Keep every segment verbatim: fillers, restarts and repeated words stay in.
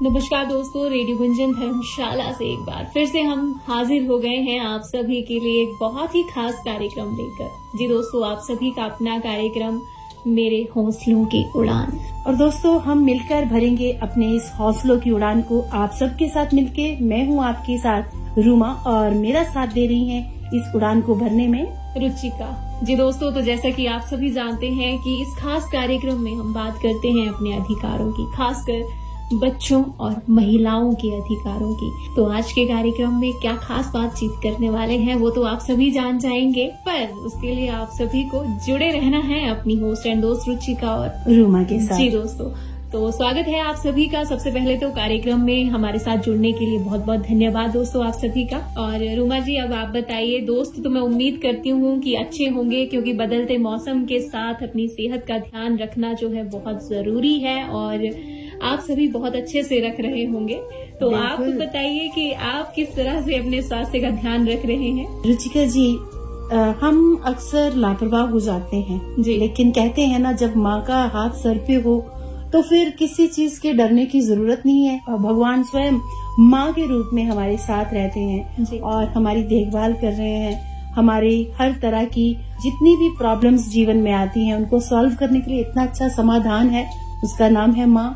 नमस्कार दोस्तों, रेडियो गुंजन धर्मशाला से एक बार फिर से हम हाजिर हो गए हैं आप सभी के लिए एक बहुत ही खास कार्यक्रम लेकर। जी दोस्तों, आप सभी का अपना कार्यक्रम मेरे हौसलों की उड़ान। और दोस्तों, हम मिलकर भरेंगे अपने इस हौसलों की उड़ान को आप सबके साथ मिलके। मैं हूँ आपके साथ रूमा और मेरा साथ दे रही हैं इस उड़ान को भरने में रुचिका। जी दोस्तों, तो जैसा कि आप सभी जानते हैं कि इस खास कार्यक्रम में हम बात करते हैं अपने अधिकारों की, खासकर बच्चों और महिलाओं के अधिकारों की। तो आज के कार्यक्रम में क्या खास बातचीत करने वाले हैं वो तो आप सभी जान जाएंगे, पर उसके लिए आप सभी को जुड़े रहना है अपनी होस्ट एंड दोस्त रुचिका और रूमा के साथ। जी दोस्तों, तो स्वागत है आप सभी का। सबसे पहले तो कार्यक्रम में हमारे साथ जुड़ने के लिए बहुत बहुत धन्यवाद दोस्तों आप सभी का। और रूमा जी, अब आप बताइए। दोस्त तो मैं उम्मीद करती हूँ कि अच्छे होंगे, क्योंकि बदलते मौसम के साथ अपनी सेहत का ध्यान रखना जो है बहुत जरूरी है और आप सभी बहुत अच्छे से रख रहे होंगे। तो आप बताइए कि आप किस तरह से अपने स्वास्थ्य का ध्यान रख रहे हैं। रुचिका जी, आ, हम अक्सर लापरवाह हो जाते हैं जी, लेकिन कहते हैं ना, जब माँ का हाथ सर पे हो तो फिर किसी चीज के डरने की जरूरत नहीं है। और भगवान स्वयं माँ के रूप में हमारे साथ रहते हैं और हमारी देखभाल कर रहे हैं। हमारी हर तरह की जितनी भी प्रॉब्लम्स जीवन में आती हैं उनको सॉल्व करने के लिए इतना अच्छा समाधान है, उसका नाम है माँ।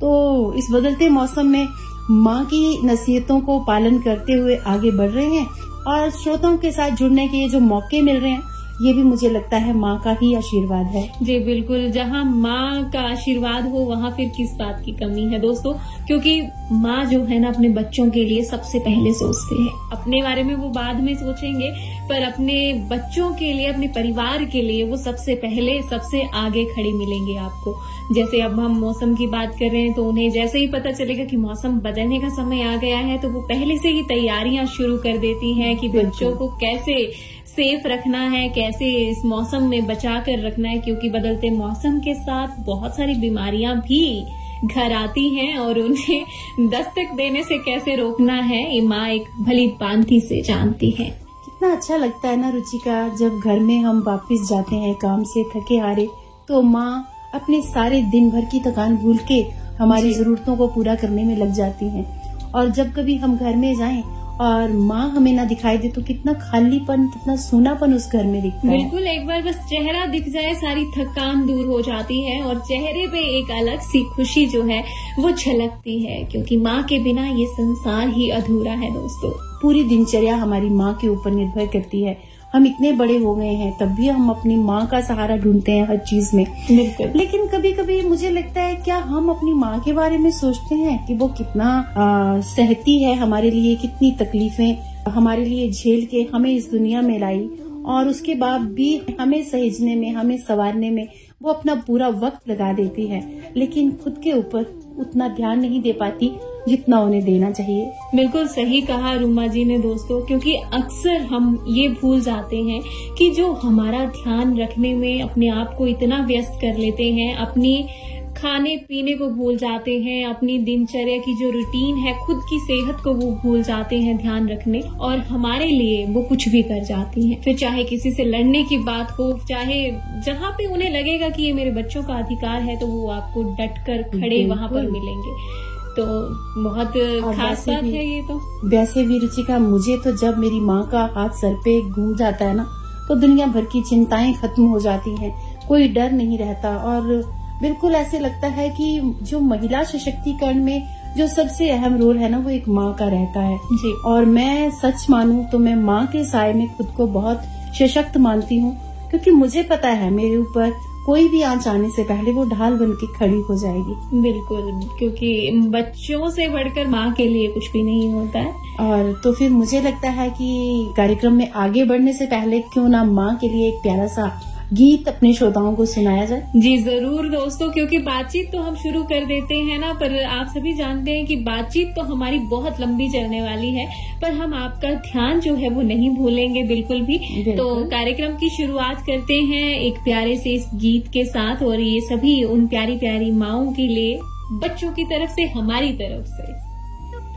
तो इस बदलते मौसम में माँ की नसीहतों को पालन करते हुए आगे बढ़ रहे हैं और श्रोताओं के साथ जुड़ने के जो मौके मिल रहे हैं, ये भी मुझे लगता है माँ का ही आशीर्वाद है। जी बिल्कुल, जहाँ माँ का आशीर्वाद हो वहाँ फिर किस बात की कमी है दोस्तों, क्योंकि माँ जो है ना अपने बच्चों के लिए सबसे पहले सोचती है। अपने बारे में वो बाद में सोचेंगे, पर अपने बच्चों के लिए, अपने परिवार के लिए वो सबसे पहले सबसे आगे खड़ी मिलेंगे आपको। जैसे अब हम मौसम की बात कर रहे हैं, तो उन्हें जैसे ही पता चलेगा कि मौसम बदलने का समय आ गया है तो वो पहले से ही तैयारियां शुरू कर देती हैं कि बच्चों को कैसे सेफ रखना है, कैसे इस मौसम में बचा कर रखना है, क्योंकि बदलते मौसम के साथ बहुत सारी बीमारियां भी घर आती हैं और उन्हें दस्तक देने से कैसे रोकना है ये माँ एक भली भांति से जानती है। कितना अच्छा लगता है ना रुचिका, जब घर में हम वापस जाते हैं काम से थके हारे, तो माँ अपने सारे दिन भर की थकान भूल के हमारी जरूरतों को पूरा करने में लग जाती हैं। और जब कभी हम घर में जाएं और माँ हमें ना दिखाई दे तो कितना खालीपन, कितना सूनापन उस घर में दिखता है। बिल्कुल, एक बार बस चेहरा दिख जाए सारी थकान दूर हो जाती है और चेहरे पे एक अलग सी खुशी जो है वो झलकती है, क्योंकि माँ के बिना ये संसार ही अधूरा है दोस्तों। पूरी दिनचर्या हमारी माँ के ऊपर निर्भर करती है। हम इतने बड़े हो गए हैं तब भी हम अपनी माँ का सहारा ढूंढते हैं हर चीज में। लेकिन कभी कभी मुझे लगता है, क्या हम अपनी माँ के बारे में सोचते हैं कि वो कितना आ, सहती है हमारे लिए, कितनी तकलीफें हमारे लिए झेल के हमें इस दुनिया में लाई, और उसके बाद भी हमें सहेजने में, हमें संवारने में वो अपना पूरा वक्त लगा देती है, लेकिन खुद के ऊपर उतना ध्यान नहीं दे पाती जितना उन्हें देना चाहिए। बिल्कुल सही कहा रूमा जी ने दोस्तों, क्योंकि अक्सर हम ये भूल जाते हैं कि जो हमारा ध्यान रखने में अपने आप को इतना व्यस्त कर लेते हैं, अपनी खाने पीने को भूल जाते हैं, अपनी दिनचर्या की जो रूटीन है, खुद की सेहत को वो भूल जाते हैं ध्यान रखने, और हमारे लिए वो कुछ भी कर जाती हैं। फिर चाहे किसी से लड़ने की बात हो, चाहे जहाँ पे उन्हें लगेगा कि ये मेरे बच्चों का अधिकार है, तो वो आपको डट कर खड़े वहाँ पर मिलेंगे। तो बहुत खास बात है ये। तो वैसे भी रुचिका, मुझे तो जब मेरी माँ का हाथ सर पे घूम जाता है ना, तो दुनिया भर की चिंताएं खत्म हो जाती हैं, कोई डर नहीं रहता। और बिल्कुल ऐसे लगता है कि जो महिला सशक्तिकरण में जो सबसे अहम रोल है ना, वो एक माँ का रहता है जी। और मैं सच मानूं तो मैं माँ के साए में खुद को बहुत सशक्त मानती हूँ, क्योंकि मुझे पता है मेरे ऊपर कोई भी आंच आने से पहले वो ढाल बन के खड़ी हो जाएगी। बिल्कुल, क्योंकि बच्चों से बढ़कर माँ के लिए कुछ भी नहीं होता है। और तो फिर मुझे लगता है कि कार्यक्रम में आगे बढ़ने से पहले क्यों ना माँ के लिए एक प्यारा सा गीत अपने श्रोताओं को सुनाया जाए। जी जरूर दोस्तों, क्योंकि बातचीत तो हम शुरू कर देते हैं ना, पर आप सभी जानते हैं कि बातचीत तो हमारी बहुत लंबी चलने वाली है, पर हम आपका ध्यान जो है वो नहीं भूलेंगे बिल्कुल भी। बिल्कुल। तो कार्यक्रम की शुरुआत करते हैं एक प्यारे से इस गीत के साथ, और ये सभी उन प्यारी प्यारी माँओं के लिए, बच्चों की तरफ से, हमारी तरफ से।